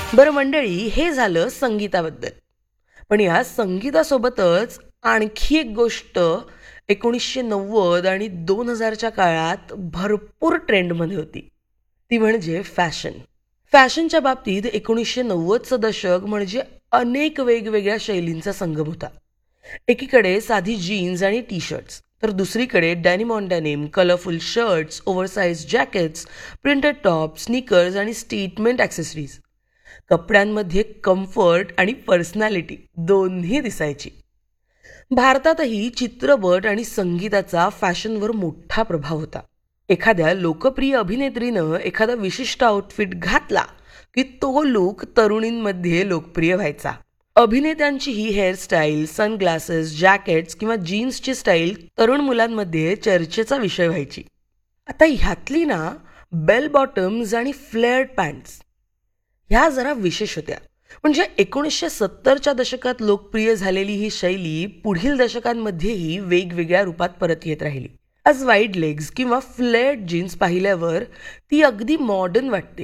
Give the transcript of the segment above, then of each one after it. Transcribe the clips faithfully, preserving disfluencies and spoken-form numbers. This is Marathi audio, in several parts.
बरं मंडळी, हे झालं संगीताबद्दल. पण या संगीतासोबतच आणखी एक गोष्ट एकोणीसशे नव्वद आणि दोन हजारच्या काळात भरपूर ट्रेंडमध्ये होती. ती म्हणजे फॅशन. फॅशनच्या बाबतीत एकोणीसशे नव्वदचं दशक म्हणजे अनेक वेगवेगळ्या शैलींचा संगम होता. एकीकडे साधी जीन्स आणि टी शर्ट्स, तर दुसरीकडे denim on denim, colourful shirts, oversize jackets, printed top, sneakers आणि स्टेटमेंट ॲक्सेसरीज. कपड्यांमध्ये कम्फर्ट आणि पर्सनॅलिटी दोन्ही दिसायची. भारतातही चित्रपट आणि संगीताचा फॅशनवर मोठा प्रभाव होता. एखाद्या लोकप्रिय अभिनेत्रीनं एखादा विशिष्ट आउटफिट घातला की तो लुक तरुणींमध्ये लोकप्रिय व्हायचा. अभिनेत्यांची ही हेअरस्टाईल, सनग्लासेस, जॅकेट्स किंवा जीन्सची स्टाईल तरुण मुलांमध्ये चर्चेचा विषय व्हायची. आता ह्यातली ना बेल बॉटम्स आणि फ्लेअर्ड पॅन्ट्स ह्या जरा विशेष होत्या. म्हणजे एकोणीसशे सत्तरच्या दशकात लोकप्रिय झालेली ही शैली पुढील दशकांमध्येही वेगवेगळ्या रूपात परत येत राहिली. आज वाईड लेग्स किंवा फ्लेअर्ड जीन्स पाहिल्यावर ती अगदी मॉडर्न वाटते.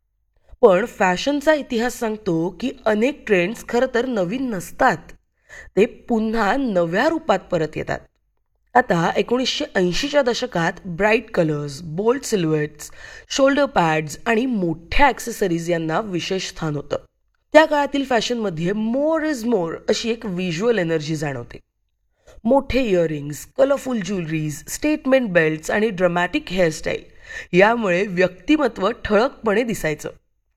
पण फॅशनचा इतिहास सांगतो की अनेक ट्रेंड्स खरं तर नवीन नसतात, ते पुन्हा नव्या रूपात परत येतात. आता एकोणीसशे ऐंशीच्या दशकात bright colours, bold सिल्युएट्स, shoulder pads आणि मोठ्या ॲक्सेसरीज यांना विशेष स्थान होतं. त्या काळातील फॅशनमध्ये मोर इज मोर अशी एक व्हिज्युअल एनर्जी जाणवते. मोठे earrings, colourful jewelleries, statement belts आणि ड्रामॅटिक हेअरस्टाईल यामुळे व्यक्तिमत्व ठळकपणे दिसायचं.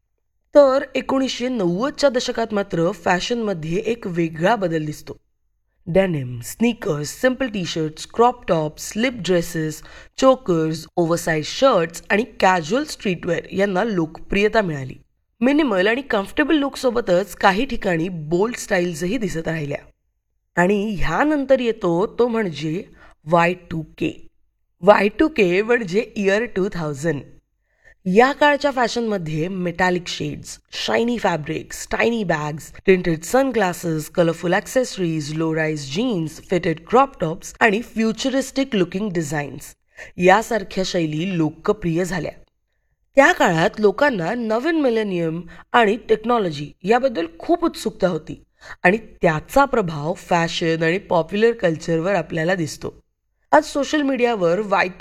तर एकोणीसशे नव्वदच्या दशकात मात्र फॅशनमध्ये एक वेगळा बदल दिसतो. Denim, sneakers, simple T shirts, crop tops, slip dresses, chokers, oversize shirts आणि कॅज्युअल स्ट्रीटवेअर यांना लोकप्रियता मिळाली. मिनिमल आणि कम्फर्टेबल लुकसोबतच काही ठिकाणी बोल्ड स्टाईल्सही दिसत राहिल्या. आणि ह्यानंतर येतो तो म्हणजे Y to K. Y to के म्हणजे इयर टू थाउजंड. या काळच्या फॅशनमध्ये metallic shades, shiny fabrics, tiny bags, printed sunglasses, colourful accessories, low rise jeans, fitted crop tops आणि फ्युचरिस्टिक लुकिंग डिझाईन्स यासारख्या शैली लोकप्रिय झाल्या. त्या काळात लोकांना नवीन मिलेनियम आणि टेक्नॉलॉजी याबद्दल खूप उत्सुकता होती आणि त्याचा प्रभाव फॅशन आणि पॉप्युलर कल्चरवर आपल्याला दिसतो. आज सोशल मीडियावर वाय